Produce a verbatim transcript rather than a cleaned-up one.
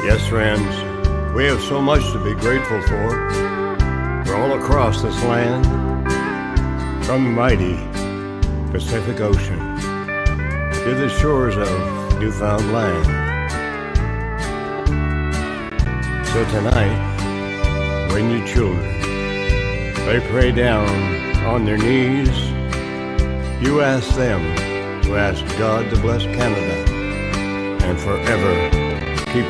Yes, friends, we have so much to be grateful for. For all across this land, from the mighty Pacific Ocean to the shores of Newfoundland. So tonight, when you children, they pray down on their knees, you ask them to ask God to bless Canada and forever